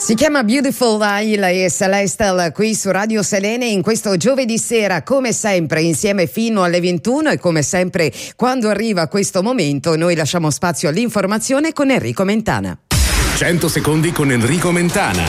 Si chiama Beautiful Eye e Celestial qui su Radio Selene in questo giovedì sera, come sempre insieme fino alle 21, e come sempre quando arriva questo momento noi lasciamo spazio all'informazione con Enrico Mentana. 100 secondi con Enrico Mentana.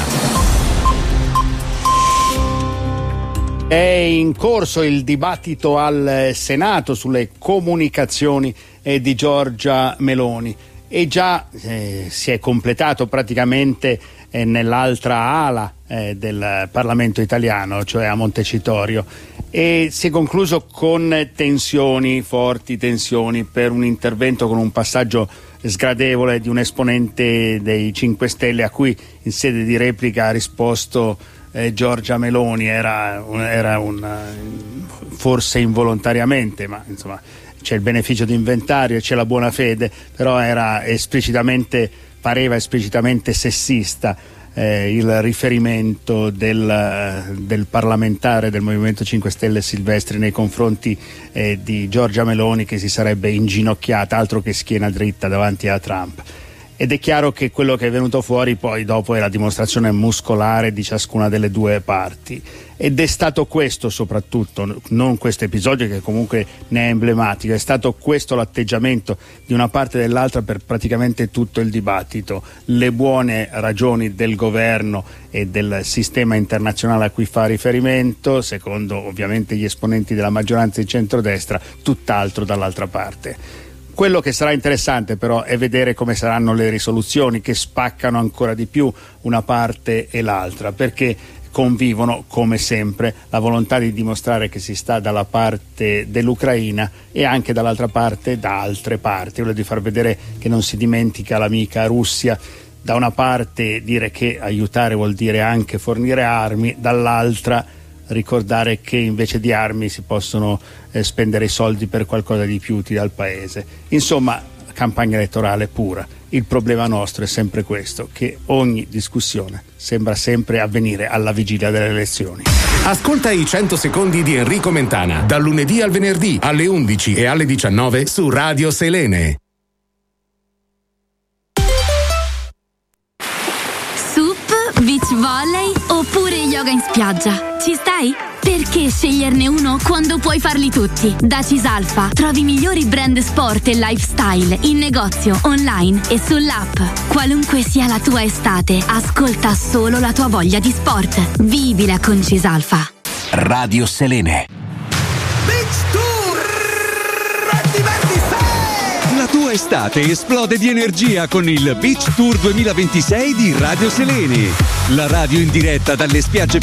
È in corso il dibattito al Senato sulle comunicazioni di Giorgia Meloni e già si è completato praticamente nell'altra ala del Parlamento italiano, cioè a Montecitorio, e si è concluso con forti tensioni per un intervento con un passaggio sgradevole di un esponente dei 5 Stelle a cui in sede di replica ha risposto Giorgia Meloni. Era forse involontariamente, ma insomma c'è il beneficio di inventario e c'è la buona fede, però pareva esplicitamente sessista il riferimento del parlamentare del Movimento 5 Stelle Silvestri nei confronti di Giorgia Meloni, che si sarebbe inginocchiata, altro che schiena dritta, davanti a Trump. Ed è chiaro che quello che è venuto fuori poi dopo è la dimostrazione muscolare di ciascuna delle due parti, ed è stato questo soprattutto, non questo episodio che comunque ne è emblematico, è stato questo l'atteggiamento di una parte e dell'altra per praticamente tutto il dibattito. Le buone ragioni del governo e del sistema internazionale a cui fa riferimento, secondo ovviamente gli esponenti della maggioranza di centrodestra, tutt'altro dall'altra parte. Quello che sarà interessante però è vedere come saranno le risoluzioni, che spaccano ancora di più una parte e l'altra, perché convivono come sempre la volontà di dimostrare che si sta dalla parte dell'Ucraina e anche dall'altra parte da altre parti, quello di far vedere che non si dimentica l'amica Russia. Da una parte dire che aiutare vuol dire anche fornire armi, dall'altra ricordare che invece di armi si possono spendere i soldi per qualcosa di più utile al paese. Insomma, campagna elettorale pura. Il problema nostro è sempre questo, che ogni discussione sembra sempre avvenire alla vigilia delle elezioni. Ascolta i 100 secondi di Enrico Mentana, dal lunedì al venerdì alle 11 e alle 19 su Radio Selene. Beach volley oppure yoga in spiaggia? Ci stai? Perché sceglierne uno quando puoi farli tutti? Da Cisalfa trovi i migliori brand sport e lifestyle in negozio, online e sull'app. Qualunque sia la tua estate, ascolta solo la tua voglia di sport. Vivila con Cisalfa. Radio Selene. Beach Tour 2026! La tua estate esplode di energia con il Beach Tour 2026 di Radio Selene. La radio in diretta dalle spiagge